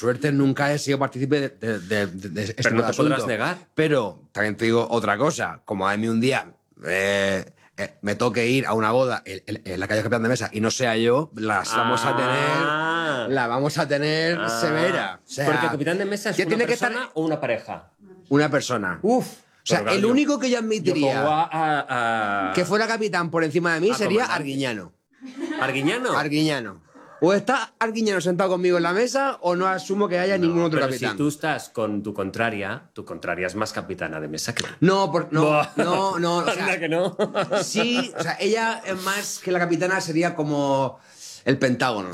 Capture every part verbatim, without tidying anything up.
suerte nunca he sido partícipe de, de, de, de, de este Pero no te asunto. podrás negar. Pero también te digo otra cosa. Como a mí un día eh, eh, me toque ir a una boda en, en, en la calle Capitán de Mesa y no sea yo, las Ah. vamos a tener... La vamos a tener Ah. severa. O sea, Porque el capitán de mesa es que una tiene que persona estar o una pareja. una persona. Uf. O sea, Pero claro, el yo- único que yo Yo admitiría pongo a, a- a- que fuera capitán por encima de mí a sería comandante. Arguiñano. ¿Arguiñano? Arguiñano. O está Arguiñano sentado conmigo en la mesa o no asumo que haya ningún otro Pero capitán. si tú estás con tu contraria, tu contraria es más capitana de mesa que tú. No, por- no, Buah. no, no. O sea, Anda que no. sí, o sea, ella es más que la capitana sería como el Pentágono.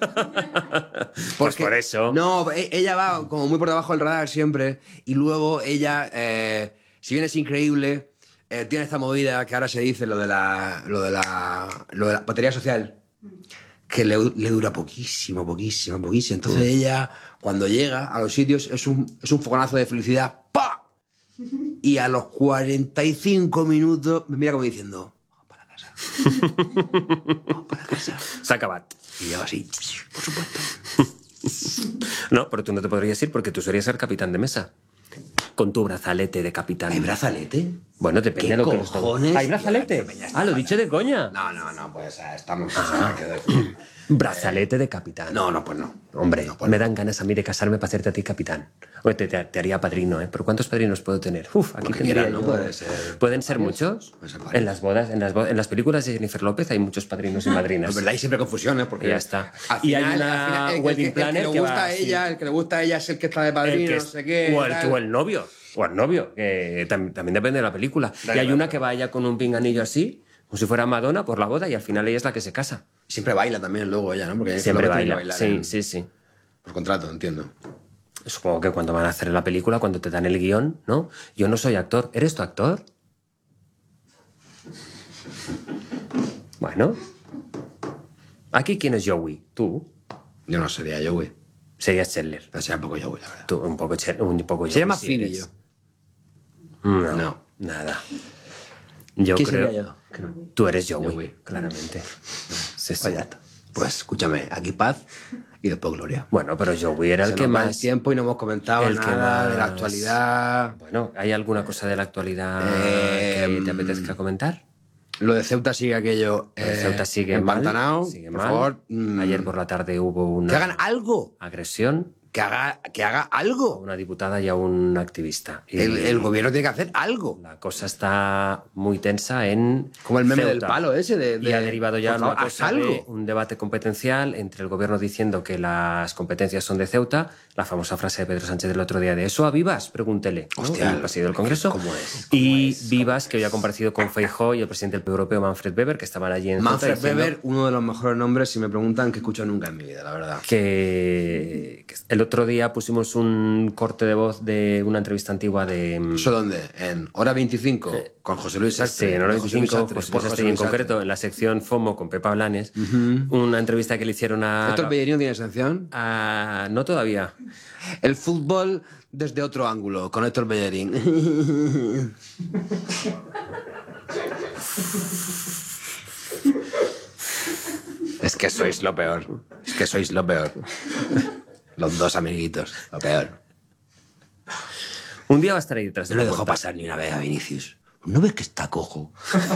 Pues por eso. No, e- ella va como muy por debajo del radar siempre y luego ella, eh, si bien es increíble, eh, tiene esta movida que ahora se dice lo de la, lo de la, lo de la batería social, que le, le dura poquísimo, poquísimo, poquísimo. Entonces ella, cuando llega a los sitios, es un, es un fogonazo de felicidad. ¡Pa! Y a los cuarenta y cinco minutos me mira como diciendo, vamos para casa. Vamos para casa. Se ha acabado. Y yo así, por supuesto. No, pero tú no te podrías ir porque tú serías el capitán de mesa. Con tu brazalete de capitán. ¿Hay brazalete? Bueno, depende ¿Qué de lo que nos cojones? toque. ¿Hay brazalete? Tío, ya, Ah, lo he dicho de coña. No, no, no, pues ah, estamos... Ah. Brazalete de capitán. No, no, pues no. Hombre, No, pues me no. dan ganas a mí de casarme para hacerte a ti capitán. Oye, te, te- te haría padrino, ¿eh? ¿Pero cuántos padrinos puedo tener? Uf, aquí Lo que tendría quieras, ¿no? yo- Puede ser ¿Pueden ser varios. muchos? Pueden ser varios. En las bodas, en las, bo- en las películas de Jennifer López hay muchos padrinos y madrinas. Es verdad, hay siempre confusiones porque... Y ya está. al Y hay final- una al final, el que- wedding el que- planner el que que le va gusta a así. ella, el que le gusta a ella es el que está de El padrino, que no es- sé qué... o, el, tal. o el novio. O el novio, que tam- también depende de la película. Da y hay igual, una pero- que vaya con un pinganillo así, como si fuera Madonna, por la boda, y al final ella es la que se casa. Siempre baila también luego ella, ¿no? Porque Siempre Jennifer López tiene que baila. bailar Sí, en- sí, sí. Por contrato, entiendo. Supongo que cuando van a hacer la película, cuando te dan el guión, ¿no? Yo no soy actor. ¿Eres tu actor? Bueno. ¿Aquí quién es Joey? ¿Tú? Yo no sería yo, güey. Serías Chandler. No sería un poco yo, güey, la verdad. Tú, un poco, Ch- un poco Sería Joey, más sí Phoebe eres. yo. No, No. nada. Yo ¿Qué creo... sería yo? Que no. Tú eres Joey, Joey. claramente. Sí, sí. Pues ya está. Pues escúchame, aquí paz y después gloria. Bueno, pero Joey era el Se que nos va más... el tiempo y no hemos comentado el que nada de la más- actualidad. Bueno, ¿hay alguna cosa de la actualidad Eh, que te apetezca comentar? Lo de Ceuta sigue aquello. El eh, Ceuta sigue mal. empantanado. Sigue por mal. favor. mm, Ayer por la tarde hubo una Que hagan algo. agresión Que haga, que haga a algo. una diputada y a un activista. Y El, el gobierno tiene que hacer algo. la cosa está muy tensa en Como el meme Ceuta. del palo ese de- y de- ha derivado ya por en una favor, haz cosa de algo. un debate competencial entre el gobierno diciendo que las competencias son de Ceuta, la famosa frase de Pedro Sánchez del otro día de ¿eso a Vivas? Pregúntele. ¿no? Hostia, En el pasillo del Congreso. ¿cómo es? ¿Cómo y es? Vivas, que hoy ha comparecido con Feijóo y el presidente del P Europeo, Manfred Weber, que estaban allí en Ceuta Manfred diciendo Weber, uno de los mejores nombres, si me preguntan, que he escuchado nunca en mi vida, la verdad. que, que el otro día pusimos un corte de voz de una entrevista antigua de... ¿Eso dónde? En Hora veinticinco, con José Luis Sí, Sastre. en hora José Luis veinticinco, Sastre, pues, por pues José en Luis Sastre. concreto, en la sección FOMO con Pepa Blanes, una entrevista que le hicieron a... ¿Héctor Bellerino tiene sección? a- no todavía. El fútbol desde otro ángulo, con Héctor Bellerín. Es que sois lo peor. Es que sois lo peor. Los dos amiguitos, lo peor. Un día va a estar ahí detrás de No la le dejó puerta. pasar ni una vez a Vinicius. ¿No ves que está cojo?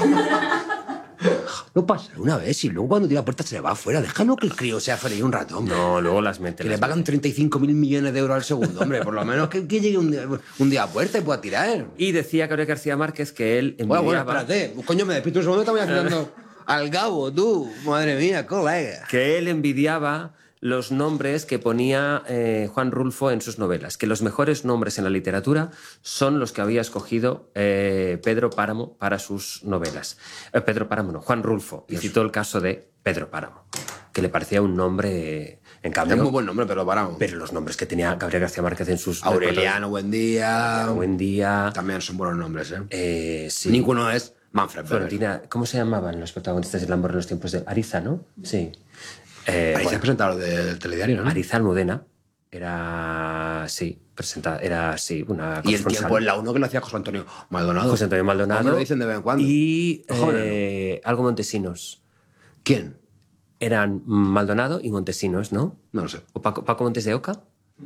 No pasa una vez y luego cuando tira la puerta se le va afuera. Déjalo que el crío sea feliz un rato, hombre. No, luego las mete. Que le las pagan treinta y cinco mil millones de euros al segundo, hombre. Por lo menos que, que llegue un día, un día a puerta y pueda tirar. mete. Y decía Gabriel García Márquez que él envidiaba... Bueno, bueno, espérate. Coño, me despisto un segundo, estamos haciendo al Gabo, tú. Madre mía, colega. que él envidiaba los nombres que ponía eh, Juan Rulfo en sus novelas, que los mejores nombres en la literatura son los que había escogido eh, Pedro Páramo para sus novelas. Eh, Pedro Páramo no, Juan Rulfo, y citó el caso de Pedro Páramo, que le parecía un nombre, en cambio... Es muy buen nombre, pero paramos. Pero los nombres que tenía Gabriel García Márquez en sus... Aureliano, buen día. Buen día... También son buenos nombres, ¿eh? eh, sí. Ninguno es Manfred Weber. Florentina, ¿cómo se llamaban los protagonistas del Amor en los tiempos de Ariza, no? Sí. Eh, Ahí se bueno, ha presentado del telediario, ¿no? Ariza Almudena era, sí, presentada, era, sí, una Y el corresponsal. tiempo en la uno que lo hacía José Antonio Maldonado. José Antonio Maldonado. Me lo dicen de vez en cuando. Y Los jóvenes, eh, algo Montesinos. ¿Quién? Eran Maldonado y Montesinos, ¿no? No lo sé. ¿O Paco, Paco Montes de Oca?